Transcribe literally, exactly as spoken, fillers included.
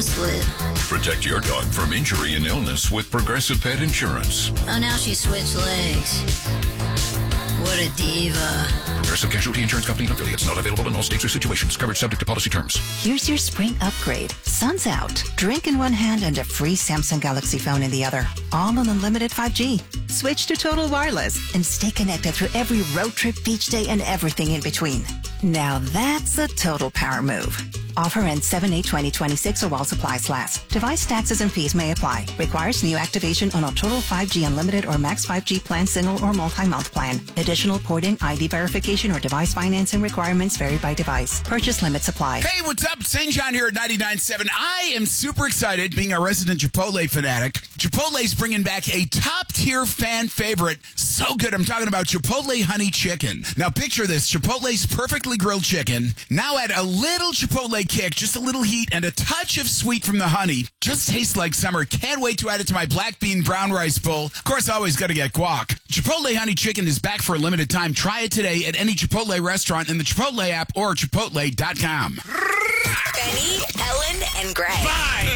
split. Protect your dog from injury and illness with Progressive Pet Insurance. Oh, now she switched legs. What a diva. Progressive Casualty Insurance Company and affiliates. Not available in all states or situations. Coverage subject to policy terms. Here's your spring upgrade. Sun's out. Drink in one hand and a free Samsung Galaxy phone in the other. All on unlimited five G. Switch to Total Wireless and stay connected through every road trip, beach day, and everything in between. Now that's a total power move. Offer ends seven eight twenty twenty-six or while supplies last. Device taxes and fees may apply. Requires new activation on a Total five G Unlimited or Max five G plan, single or multi-month plan. Additional port-in, I D verification, or device financing requirements vary by device. Purchase limits apply. Hey, what's up? Saint John here at ninety-nine point seven. I am super excited, being a resident Chipotle fanatic. Chipotle's bringing back a top-tier fan favorite. So good. I'm talking about Chipotle Honey Chicken. Now, picture this. Chipotle's perfectly grilled chicken. Now add a little Chipotle kick, just a little heat, and a touch of sweet from the honey. Just tastes like summer. Can't wait to add it to my black bean brown rice bowl. Of course, I always got to get guac. Chipotle Honey Chicken is back for a limited time. Try it today at any Chipotle restaurant in the Chipotle app or chipotle dot com. Benny, Ellen, and Greg. Bye.